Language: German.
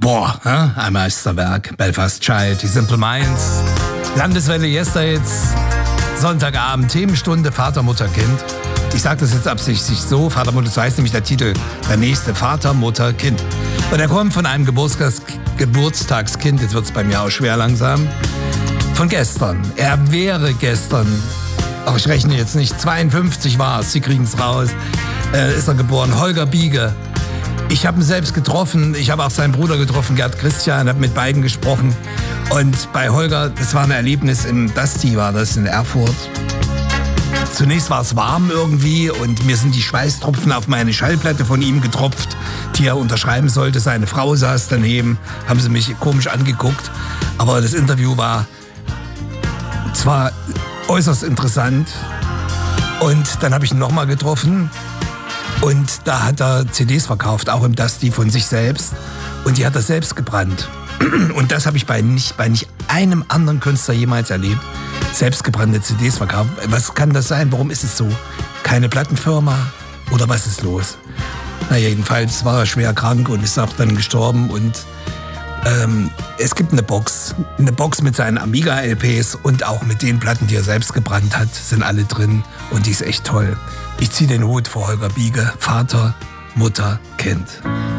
Ein Meisterwerk. Belfast Child, die Simple Minds. Landeswelle Yesterhits. Sonntagabend, Themenstunde, Vater, Mutter, Kind. Ich sage das jetzt absichtlich so, Vater, Mutter, so heißt nämlich der Titel. Der nächste, Vater, Mutter, Kind. Und er kommt von einem Geburtstagskind, jetzt wird es bei mir auch schwer langsam, von gestern. Er wäre gestern, ich rechne jetzt nicht, 52 war es, Sie kriegen es raus, ist er geboren, Holger Biege. Ich habe ihn selbst getroffen, ich habe auch seinen Bruder getroffen, Gerd Christian, habe mit beiden gesprochen. Und bei Holger, das war ein Erlebnis, im Dusty war das in Erfurt. Zunächst war es warm irgendwie und mir sind die Schweißtropfen auf meine Schallplatte von ihm getropft, die er unterschreiben sollte. Seine Frau saß daneben, haben sie mich komisch angeguckt. Aber das Interview war zwar äußerst interessant. Und dann habe ich ihn nochmal getroffen. Und da hat er CDs verkauft, auch im Dusty von sich selbst. Und die hat er selbst gebrannt. Und das habe ich bei nicht einem anderen Künstler jemals erlebt. Selbstgebrannte CDs verkauft. Was kann das sein? Warum ist es so? Keine Plattenfirma? Oder was ist los? Jedenfalls war er schwer krank und ist auch dann gestorben. Und es gibt eine Box mit seinen Amiga-LPs und auch mit den Platten, die er selbst gebrannt hat, sind alle drin. Und die ist echt toll. Ich ziehe den Hut vor Holger Biege. Vater, Mutter, Kind.